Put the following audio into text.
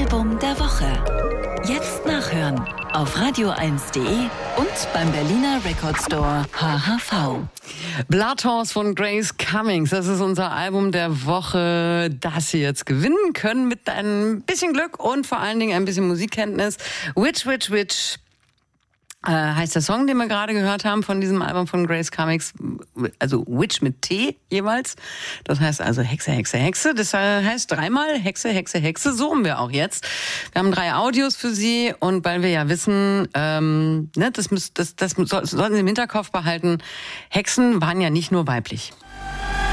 Album der Woche. Jetzt nachhören auf radio1.de und beim Berliner Record Store HHV. Bloodhorse von Grace Cummings, das ist unser Album der Woche, das Sie jetzt gewinnen können mit ein bisschen Glück und vor allen Dingen ein bisschen Musikkenntnis. Witch heißt der Song, den wir gerade gehört haben von diesem Album von Grace Cummings, also Witch mit T jeweils. Das heißt also Hexe, Hexe, Hexe. Das heißt dreimal Hexe, Hexe, Hexe. So haben wir auch jetzt. Wir haben 3 Audios für Sie und weil wir ja wissen, das sollten Sie im Hinterkopf behalten, Hexen waren ja nicht nur weiblich.